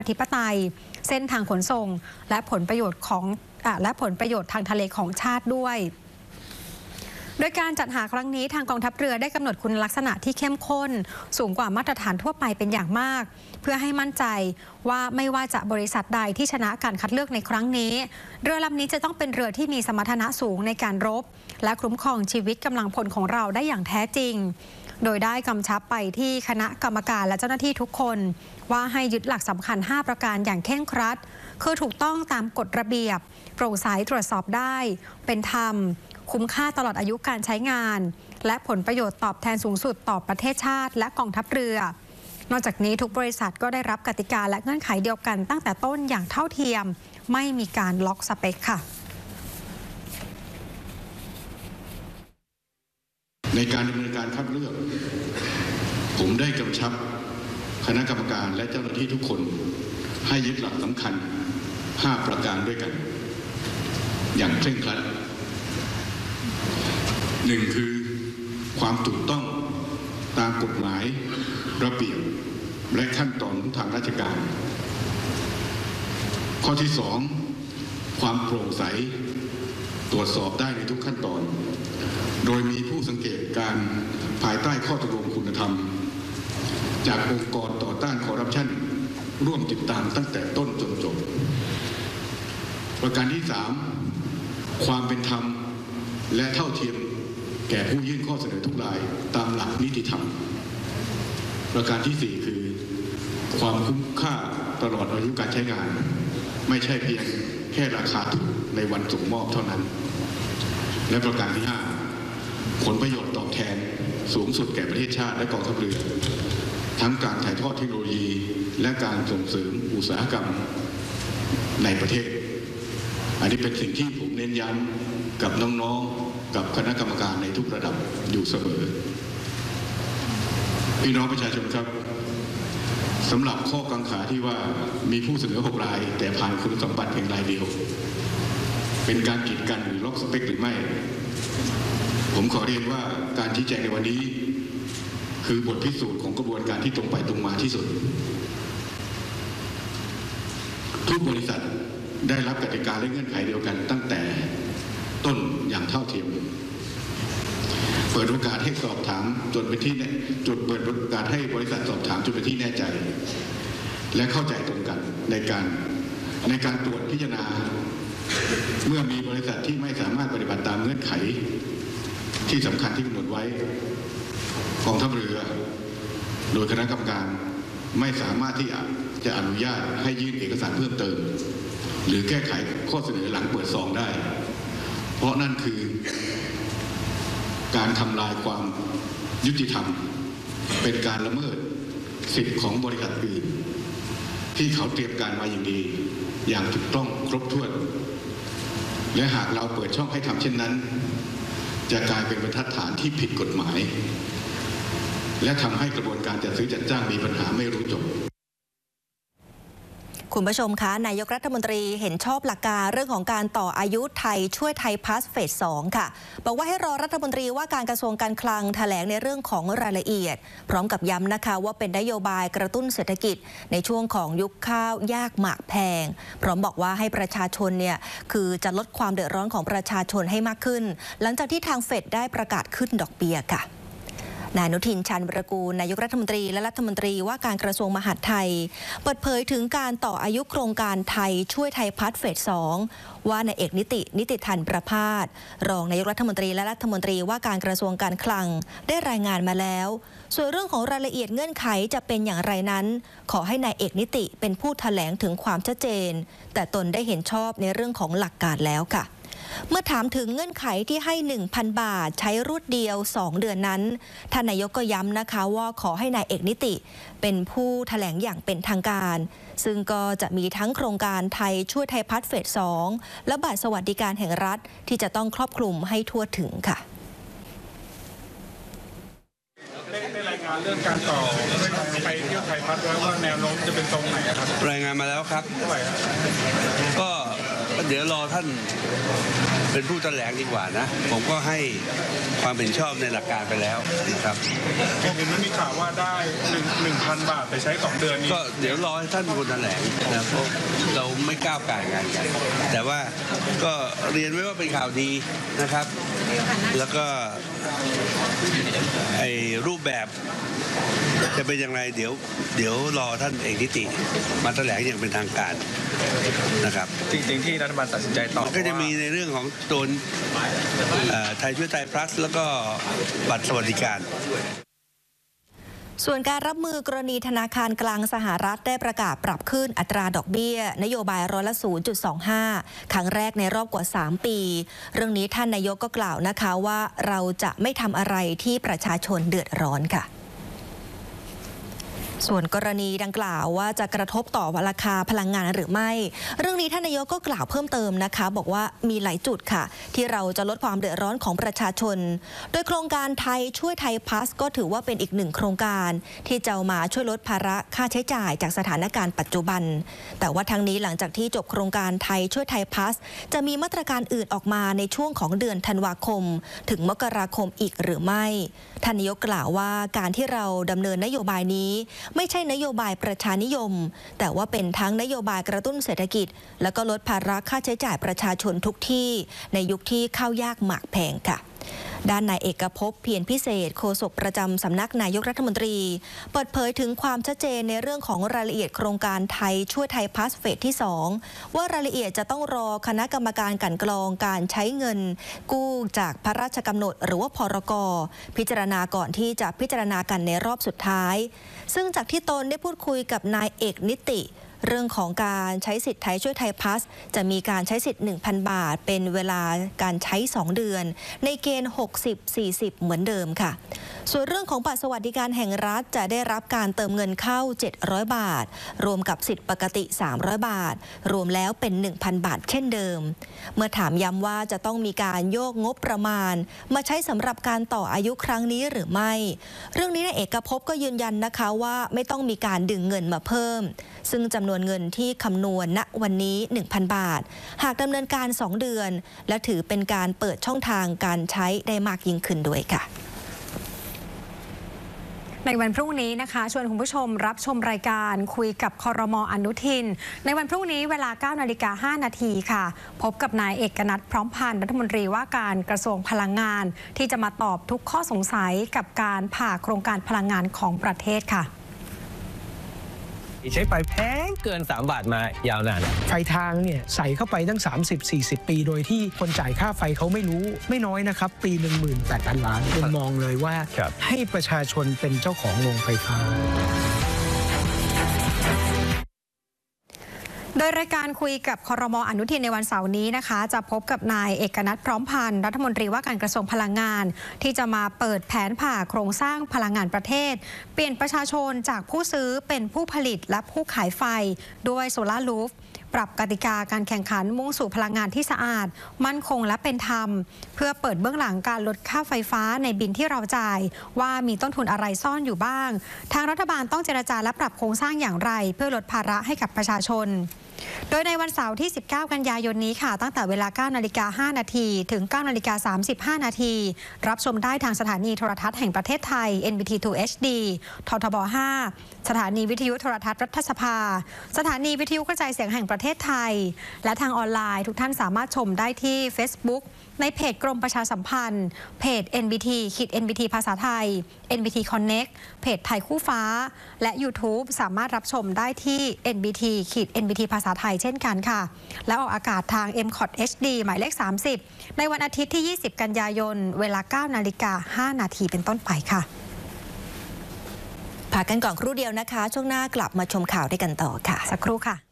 ธิปไตยเส้นทางขนส่งและผลประโยชน์ทางทะเลของชาติด้วยโดยการจัดหาครั้งนี้ทางกองทัพเรือได้กำหนดคุณลักษณะที่เข้มข้นสูงกว่ามาตรฐานทั่วไปเป็นอย่างมากเพื่อให้มั่นใจว่าไม่ว่าจะบริษัทใดที่ชนะการคัดเลือกในครั้งนี้เรือลำนี้จะต้องเป็นเรือที่มีสมรรถนะสูงในการรบและคุ้มครองชีวิตกำลังพลของเราได้อย่างแท้จริงโดยได้กำชับไปที่คณะกรรมการและเจ้าหน้าที่ทุกคนว่าให้ยึดหลักสำคัญ5ประการอย่างเคร่งครัดคือถูกต้องตามกฎระเบียบโปร่งใสตรวจสอบได้เป็นธรรมคุ้มค่าตลอดอายุการใช้งานและผลประโยชน์ตอบแทนสูงสุดต่อประเทศชาติและกองทัพเรือนอกจากนี้ทุกบริษัทก็ได้รับกติกาและเงื่อนไขเดียวกันตั้งแต่ต้นอย่างเท่าเทียมไม่มีการล็อกสเปคค่ะในการดำเนินการคัดเลือกผมได้กำชับคณะกรรมการและเจ้าหน้าที่ทุกคนให้ยึดหลักสำคัญ5ประการด้วยกันอย่างเคร่งครัด1คือความถูกต้องตามกฎหมายระเบียบและขั้นตอนทางราชการข้อที่2ความโปร่งใสตรวจสอบได้ในทุกขั้นตอนโดยมีผู้สังเกตการภายใต้ข้อตกลงคุณธรรมจากองค์กรต่อต้านคอร์รัปชันร่วมติดตามตั้งแต่ต้นจนจบประการที่3ความเป็นธรรมและเท่าเทียมแก่ผู้ยื่นข้อเสนอทุกรายตามหลักนิติธรรมประการที่4คือความคุ้มค่าตลอดอายุการใช้งานไม่ใช่เพียงแค่ราคาถูกในวันส่งมอบเท่านั้นและประการที่5ผลประโยชน์ตอบแทนสูงสุดแก่ประเทศชาติและกองทัพเรือทั้งการถ่ายทอดเทคโนโลยีและการส่งเสริมอุตสาหกรรมในประเทศอันนี้เป็นสิ่งที่ผมเน้นย้ำกับน้องๆกับคณะกรรมการในทุกระดับอยู่เสมอพี่น้องประชาชนครับสำหรับข้อกังขาที่ว่ามีผู้เสนอ6รายแต่ผ่านคุณสมบัติเพียงรายเดียวเป็นการกีดกันหรือล็อกสเปคหรือไม่ผมขอเรียนว่าการชี้แจงในวันนี้คือบทพิสูจน์ของกระบวนการที่ตรงไปตรงมาที่สุดทุกบริษัทได้รับกติกาและเงื่อนไขเดียวกันตั้งแต่ต้นอย่างเท่าเทียมเปิดโอกาสให้สอบถามจนเป็นที่เปิดโอกาสให้บริษัทสอบถามจนเป็นที่แน่ใจและเข้าใจตรงกันในการตรวจพิจารณาเมื่อมีบริษัทที่ไม่สามารถปฏิบัติตามเงื่อนไขที่สำคัญที่กำหนดไว้กองทัพเรือโดยคณะกรรมการไม่สามารถที่จะอนุญาตให้ยื่นเอกสารเพิ่มเติมหรือแก้ไขข้อเสนอหลังเปิดซองได้เพราะนั่นคือการทำลายความยุติธรรมเป็นการละเมิดสิทธิของบริษัทอื่นที่เขาเตรียมการมาอย่างดีอย่างถูกต้องครบถ้วนและหากเราเปิดช่องให้ทำเช่นนั้นจะกลายเป็นบรรทัดฐานที่ผิดกฎหมายและทำให้กระบวนการจัดซื้อจัดจ้างมีปัญหาไม่รู้จบคุณผู้ชมคะนายกรัฐมนตรีเห็นชอบหลักการเรื่องของการต่ออายุไทยช่วยไทยพาสเฟส 2 ค่ะบอกว่าให้รอรัฐมนตรีว่าการกระทรวงการคลังแถลงในเรื่องของรายละเอียดพร้อมกับย้ำนะคะว่าเป็นนโยบายกระตุ้นเศรษฐกิจในช่วงของยุคข้าวยากหมากแพงพร้อมบอกว่าให้ประชาชนเนี่ยคือจะลดความเดือดร้อนของประชาชนให้มากขึ้นหลังจากที่ทางเฟดได้ประกาศขึ้นดอกเบี้ยค่ะนายอนุทิน ชาญวิรากูลนายกรัฐมนตรีและรัฐมนตรีว่าการกระทรวงมหาดไทยเปิดเผยถึงการต่ออายุโครงการไทยช่วยไทยพัฒน์เฟส 2 ว่านายเอกนิติธันประภาสรองนายกรัฐมนตรีและรัฐมนตรีว่าการกระทรวงการคลังได้รายงานมาแล้วส่วนเรื่องของรายละเอียดเงื่อนไขจะเป็นอย่างไรนั้นขอให้นายเอกนิติเป็นผู้แถลงถึงความชัดเจนแต่ตนได้เห็นชอบในเรื่องของหลักการแล้วค่ะเมื่อถามถึงเงื่อนไขที่ให้ 1,000 บาทใช้รูดเดียว2เดือนนั้นท่านนายกก็ย้ำนะคะว่าขอให้นายเอกนิติเป็นผู้แถลงอย่างเป็นทางการซึ่งก็จะมีทั้งโครงการไทยช่วยไทยพัฒน์เฟส 2 และบัตรสวัสดิการแห่งรัฐที่จะต้องครอบคลุมให้ทั่วถึงค่ะได้รายงานเรื่องการต่อไปเที่ยวไทยพัฒน์แล้วว่าแนวโน้มจะเป็นตรงไหนครับรายงานมาแล้วครับก็เดี๋ยวรอท่านเป็นผู้แถลงดีกว่านะผมก็ให้ความเห็นชอบในหลักการไปแล้วนะครับเห็นมีข่าวว่าได้ 1,000 บาทไปใช้ 2 เดือนนี้ก็เดี๋ยวรอให้ท่านเป็นคนแถลงนะเพราะเราไม่ก้าวก่ายงานกันแต่ว่าก็เรียนไว้ว่าเป็นข่าวดีนะครับแล้วก็ไอ้รูปแบบจะเป็นอย่างไรเดี๋ยวรอท่านเอกนิติมาแถลงอย่างเป็นทางการนะครับจริงๆที่รัฐบาลตัดสินใจต่อก็จะมีในเรื่องของตัวไทยช่วยไทย plus แล้วก็บัตรสวัสดิการส่วนการรับมือกรณีธนาคารกลางสหรัฐได้ประกาศปรับขึ้นอัตราดอกเบี้ยนโยบาย0.25 ครั้งแรกในรอบกว่า3 ปีเรื่องนี้ท่านนายกก็กล่าวนะคะว่าเราจะไม่ทำอะไรที่ประชาชนเดือดร้อนค่ะส่วนกรณีดังกล่าวว่าจะกระทบต่อราคาพลังงานหรือไม่เรื่องนี้ท่านนายกก็กล่าวเพิ่มเติมนะคะบอกว่ามีหลายจุดค่ะที่เราจะลดความเดือดร้อนของประชาชนโดยโครงการไทยช่วยไทยพลัสก็ถือว่าเป็นอีกหนึ่งโครงการที่จะมาช่วยลดภาระค่าใช้จ่ายจากสถานการณ์ปัจจุบันแต่ว่าทั้งนี้หลังจากที่จบโครงการไทยช่วยไทยพลัสจะมีมาตรการอื่นออกมาในช่วงของเดือนธันวาคมถึงมกราคมอีกหรือไม่ท่านนายกกล่าวว่าการที่เราดำเนินนโยบายนี้ไม่ใช่นโยบายประชานิยมแต่ว่าเป็นทั้งนโยบายกระตุ้นเศรษฐกิจและก็ลดภาระค่าใช้จ่ายประชาชนทุกที่ในยุคที่ข้าวยากหมากแพงค่ะด้านนายเอกภพเพียรพิเศษโฆษกประจำสำนักนายกรัฐมนตรีเปิดเผยถึงความชัดเจนในเรื่องของรายละเอียดโครงการไทยช่วยไทยพลัสเฟสที่2ว่ารายละเอียดจะต้องรอคณะกรรมการกลั่นกรองการใช้เงินกู้จากพระราชกำหนดหรือว่าพรก.พิจารณาก่อนที่จะพิจารณากันในรอบสุดท้ายซึ่งจากที่ตนได้พูดคุยกับนายเอกนิติเรื่องของการใช้สิทธิ์ไทยช่วยไทยพลัสจะมีการใช้สิทธิ์ 1,000 บาทเป็นเวลาการใช้2 เดือนในเกณฑ์ 60-40 เหมือนเดิมค่ะส่วนเรื่องของบัตรสวัสดิการแห่งรัฐจะได้รับการเติมเงินเข้า700 บาทรวมกับสิทธิ์ปกติ300 บาทรวมแล้วเป็น 1,000 บาทเช่นเดิมเมื่อถามย้ำว่าจะต้องมีการโยกงบประมาณมาใช้สำหรับการต่ออายุครั้งนี้หรือไม่เรื่องนี้นายเอกภพก็ยืนยันนะคะว่าไม่ต้องมีการดึงเงินมาเพิ่มซึ่งจำนวนเงินที่คำนวณณวันนี้ 1,000 บาทหากดำเนินการ2 เดือนและถือเป็นการเปิดช่องทางการใช้ได้มากยิ่งขึ้นด้วยค่ะในวันพรุ่งนี้นะคะชวนคุณผู้ชมรับชมรายการคุยกับครม.อนุทินในวันพรุ่งนี้เวลา 9:05 นาทีค่ะพบกับนายเอกนัทพร้อมพันธ์รัฐมนตรีว่าการกระทรวงพลังงานที่จะมาตอบทุกข้อสงสัยกับการผ่าโครงการพลังงานของประเทศค่ะใช้ไฟแพงเกิน3 บาทมายาวนานไฟทางเนี่ยใส่เข้าไปตั้ง 30-40 ปีโดยที่คนจ่ายค่าไฟเขาไม่รู้ไม่น้อยนะครับปี 18,000 ล้านคุณมองเลยว่าให้ประชาชนเป็นเจ้าของโรงไฟฟ้าโดยรายการคุยกับครม.อนุทินในวันเสาร์นี้นะคะจะพบกับนายเอกนัทพร้อมพันธ์รัฐมนตรีว่าการกระทรวงพลังงานที่จะมาเปิดแผนผ่าโครงสร้างพลังงานประเทศเปลี่ยนประชาชนจากผู้ซื้อเป็นผู้ผลิตและผู้ขายไฟด้วยโซลาร์รูฟปรับกติกาการแข่งขันมุ่งสู่พลังงานที่สะอาดมั่นคงและเป็นธรรมเพื่อเปิดเบื้องหลังการลดค่าไฟฟ้าในบินที่เราจ่ายว่ามีต้นทุนอะไรซ่อนอยู่บ้างทางรัฐบาลต้องเจรจาและปรับโครงสร้างอย่างไรเพื่อลดภาระให้กับประชาชนโดยในวันเสาร์ที่ 19 กันยายนนี้ค่ะตั้งแต่เวลา 9:05 นาทีถึง 9:35 นาทีรับชมได้ทางสถานีโทรทัศน์แห่งประเทศไทย NBT2 HD ททบ 5 สถานีวิทยุโทรทัศน์รัฐสภาสถานีวิทยุกระจายเสียงแห่งประเทศไทยและทางออนไลน์ทุกท่านสามารถชมได้ที่ Facebook ในเพจกรมประชาสัมพันธ์เพจ NBT ภาษาไทย NBT Connect เพจไทยคู่ฟ้าและ YouTube สามารถรับชมได้ที่ NBT ภาษาไทยเช่นกันค่ะและออกอากาศทาง MCOT HD หมายเลข 30ในวันอาทิตย์ที่ 20 กันยายนเวลา 9:05 นาทีเป็นต้นไปค่ะพักกันก่อนครู่เดียวนะคะช่วงหน้ากลับมาชมข่าวด้วยกันต่อค่ะสักครู่ค่ะ